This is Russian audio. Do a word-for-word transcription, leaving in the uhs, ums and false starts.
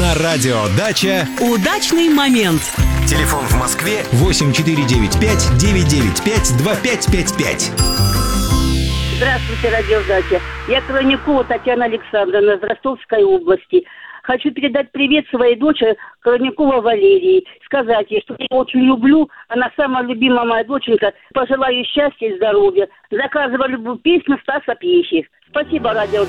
На радио «Дача» удачный момент. Телефон в Москве восемь четыре девять пять девять девять пять два пять пять пять. Здравствуйте, радио «Дача». Я Кронякова Татьяна Александровна из Ростовской области. Хочу передать привет своей дочери Кронякова Валерии. Сказать ей, что я ее очень люблю. Она самая любимая моя доченька. Пожелаю счастья и здоровья. Заказываю любую песню Стаса Пьехи. Спасибо, радио